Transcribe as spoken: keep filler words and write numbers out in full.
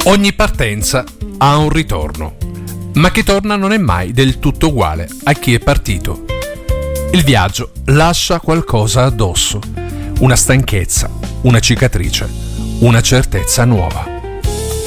Ogni partenza ha un ritorno, ma chi torna non è mai del tutto uguale a chi è partito. Il viaggio lascia qualcosa addosso, una stanchezza, una cicatrice, una certezza nuova.